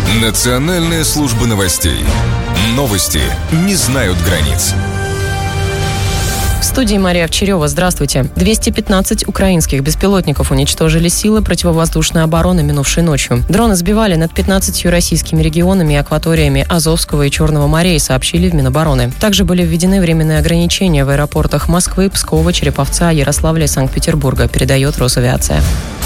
Национальная служба новостей. Новости не знают границ. В студии Мария Овчарева. Здравствуйте. 215 украинских беспилотников уничтожили силы противовоздушной обороны минувшей ночью. Дроны сбивали над 15 российскими регионами и акваториями Азовского и Черного морей, сообщили в Минобороны. Также были введены временные ограничения в аэропортах Москвы, Пскова, Череповца, Ярославля и Санкт-Петербурга, передает Росавиация.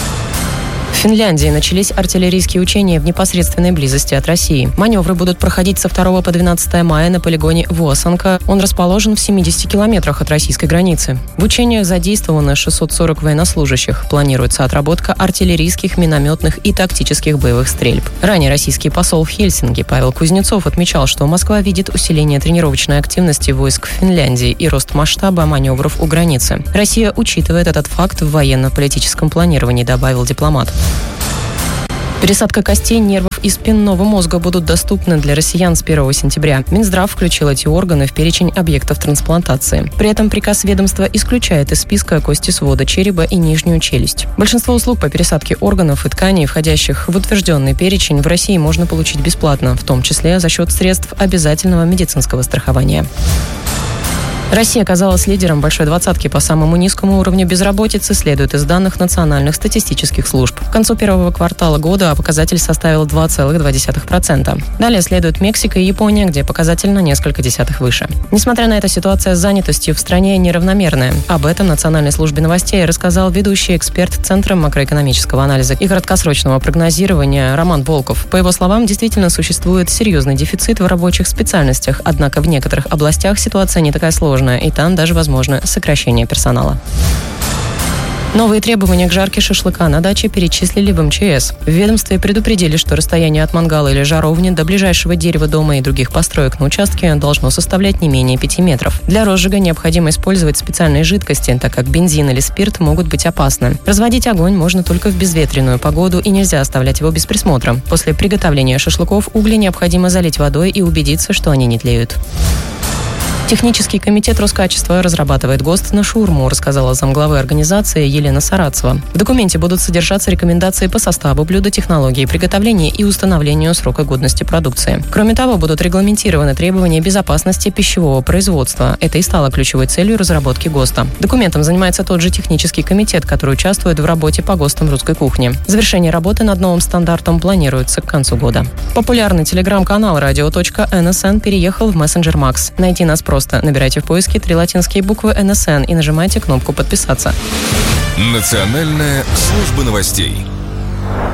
В Финляндии начались артиллерийские учения в непосредственной близости от России. Маневры будут проходить со 2 по 12 мая на полигоне Vuosanka. Он расположен в 70 километрах от российской границы. В учениях задействовано 640 военнослужащих. Планируется отработка артиллерийских, минометных и тактических боевых стрельб. Ранее российский посол в Хельсинки Павел Кузнецов отмечал, что Москва видит усиление тренировочной активности войск в Финляндии и рост масштаба маневров у границы. Россия учитывает этот факт в военно-политическом планировании, добавил дипломат. Пересадка костей, нервов и спинного мозга будут доступны для россиян с 1 сентября. Минздрав включил эти органы в перечень объектов трансплантации. При этом приказ ведомства исключает из списка кости свода черепа и нижнюю челюсть. Большинство услуг по пересадке органов и тканей, входящих в утвержденный перечень, в России можно получить бесплатно, в том числе за счет средств обязательного медицинского страхования. Россия оказалась лидером большой двадцатки по самому низкому уровню безработицы, следует из данных национальных статистических служб. К концу первого квартала года показатель составил 2,2%. Далее следуют Мексика и Япония, где показатель на несколько десятых выше. Несмотря на это, ситуация с занятостью в стране неравномерная. Об этом Национальной службе новостей рассказал ведущий эксперт Центра макроэкономического анализа и краткосрочного прогнозирования Роман Волков. По его словам, действительно существует серьезный дефицит в рабочих специальностях, однако в некоторых областях ситуация не такая сложная, и там даже возможно сокращение персонала. Новые требования к жарке шашлыка на даче перечислили в МЧС. В ведомстве предупредили, что расстояние от мангала или жаровни до ближайшего дерева дома и других построек на участке должно составлять не менее 5 метров. Для розжига необходимо использовать специальные жидкости, так как бензин или спирт могут быть опасны. Разводить огонь можно только в безветренную погоду и нельзя оставлять его без присмотра. После приготовления шашлыков угли необходимо залить водой и убедиться, что они не тлеют. Технический комитет Роскачества разрабатывает ГОСТ на шаурму, рассказала замглавы организации Елена Сарацева. В документе будут содержаться рекомендации по составу блюда, технологии приготовления и установлению срока годности продукции. Кроме того, будут регламентированы требования безопасности пищевого производства. Это и стало ключевой целью разработки ГОСТа. Документом занимается тот же технический комитет, который участвует в работе по ГОСТам русской кухни. Завершение работы над новым стандартом планируется к концу года. Популярный телеграм-канал radio.nsn переехал в мессенджер Макс. Найти нас просто набирайте в поиске 3 латинские буквы НСН и нажимайте кнопку «Подписаться». Национальная служба новостей.